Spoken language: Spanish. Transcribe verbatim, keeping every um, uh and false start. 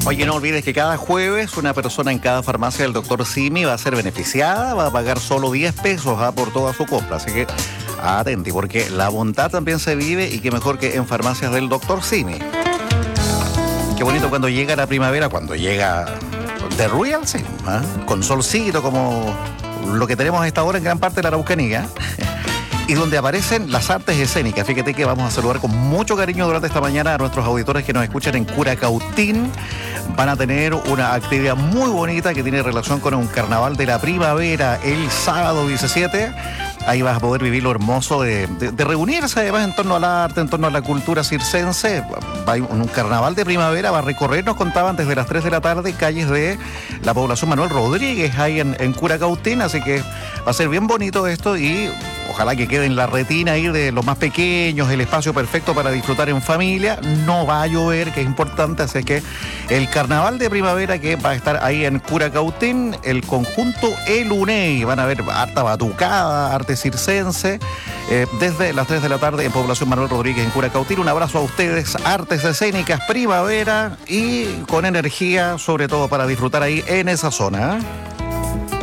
Oye, no olvides que cada jueves una persona en cada farmacia del doctor Simi va a ser beneficiada, va a pagar solo diez pesos ¿ah? por toda su compra. Así que atenti, porque la bondad también se vive y qué mejor que en farmacias del doctor Simi. Qué bonito cuando llega la primavera, cuando llega The Real Sim, ¿ah? Con solcito como lo que tenemos a esta hora en gran parte de la Araucanía. Y donde aparecen las artes escénicas. Fíjate que vamos a saludar con mucho cariño durante esta mañana a nuestros auditores que nos escuchan en Curacautín. Van a tener una actividad muy bonita que tiene relación con un carnaval de la primavera el sábado diecisiete. Ahí vas a poder vivir lo hermoso de, de, de reunirse además en torno al arte, en torno a la cultura circense. Va un carnaval de primavera, va a recorrer, nos contaban, desde las tres de la tarde, calles de la población Manuel Rodríguez, ahí en, en Curacautín. Así que va a ser bien bonito esto y ojalá que quede en la retina ahí de los más pequeños, el espacio perfecto para disfrutar en familia. No va a llover, que es importante, así que el carnaval de primavera que va a estar ahí en Curacautín, el conjunto El Unei, van a ver harta batucada, arte circense, eh, desde las tres de la tarde en población Manuel Rodríguez en Curacautín. Un abrazo a ustedes, artes escénicas, primavera y con energía, sobre todo para disfrutar ahí en esa zona, ¿eh?